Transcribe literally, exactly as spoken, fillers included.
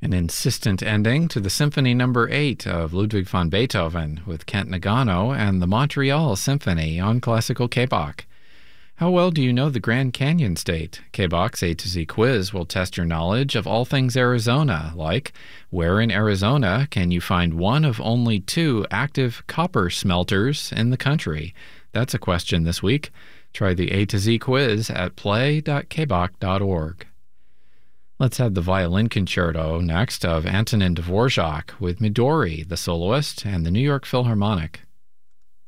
An insistent ending to the Symphony Number eight of Ludwig van Beethoven with Kent Nagano and the Montreal Symphony on Classical K B O C. How well do you know the Grand Canyon State? K B O C's A to Z quiz will test your knowledge of all things Arizona, like where in Arizona can you find one of only two active copper smelters in the country? That's a question this week. Try the A to Z quiz at play dot k b o c dot org. Let's have the violin concerto next of Antonin Dvorak with Midori, the soloist, and the New York Philharmonic.